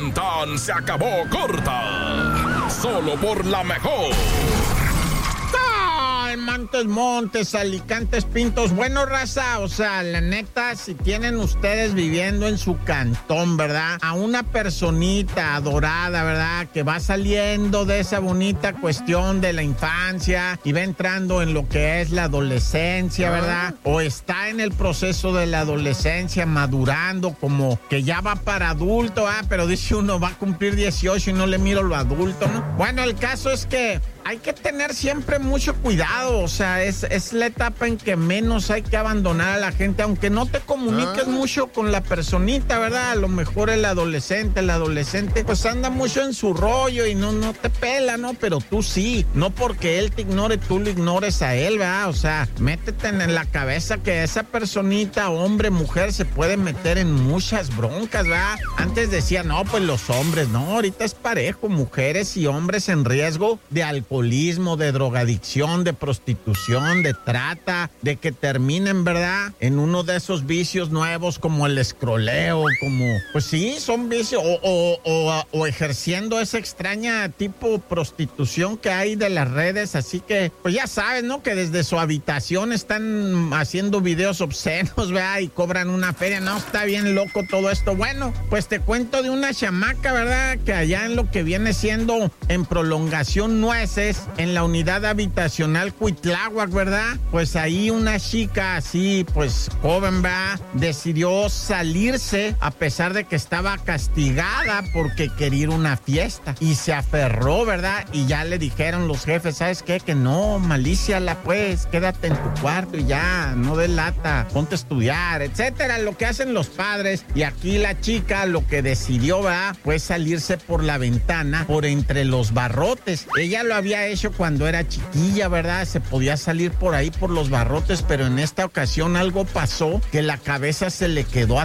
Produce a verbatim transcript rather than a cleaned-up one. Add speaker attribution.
Speaker 1: Tan Tan se acabó corta. Solo por la mejor.
Speaker 2: Montes, Montes, Alicantes, Pintos. Bueno, raza, o sea, la neta, si tienen ustedes viviendo en su cantón, ¿verdad? A una personita adorada, ¿verdad? Que va saliendo de esa bonita cuestión de la infancia y va entrando en lo que es la adolescencia, ¿verdad? O está en el proceso de la adolescencia, madurando, como que ya va para adulto, ¿ah? Pero dice uno, va a cumplir dieciocho y no le miro lo adulto, ¿no? Bueno, el caso es que hay que tener siempre mucho cuidado, o sea, es, es la etapa en que menos hay que abandonar a la gente, aunque no te comuniques ah. mucho con la personita, ¿verdad? A lo mejor el adolescente, el adolescente, pues anda mucho en su rollo y no, no te pela, ¿no? Pero tú sí, no porque él te ignore, tú lo ignores a él, ¿verdad? O sea, métete en la cabeza que esa personita, hombre, mujer, se puede meter en muchas broncas, ¿verdad? Antes decía, no, pues los hombres, no, ahorita es parejo, mujeres y hombres en riesgo de alcohol, de drogadicción, de prostitución, de trata, de que terminen, ¿verdad? En uno de esos vicios nuevos como el escroleo, como, pues sí, son vicios, o, o, o, o ejerciendo esa extraña tipo prostitución que hay de las redes, así que, pues ya sabes, ¿no? Que desde su habitación están haciendo videos obscenos, ¿verdad? Y cobran una feria, no, está bien loco todo esto. Bueno, pues te cuento de una chamaca, ¿verdad? Que allá en lo que viene siendo en prolongación Nueces, en la unidad habitacional Cuitláhuac, ¿verdad? Pues ahí una chica así, pues joven, ¿verdad? Decidió salirse a pesar de que estaba castigada porque quería ir a una fiesta y se aferró, ¿verdad? Y ya le dijeron los jefes, ¿sabes qué? Que no, malíciala pues, quédate en tu cuarto y ya, no des lata, ponte a estudiar, etcétera, lo que hacen los padres. Y aquí la chica lo que decidió, ¿verdad? Fue salirse por la ventana, por entre los barrotes. Ella lo había hecho cuando era chiquilla, ¿verdad? Se podía salir por ahí por los barrotes, pero en esta ocasión algo pasó que la cabeza se le quedó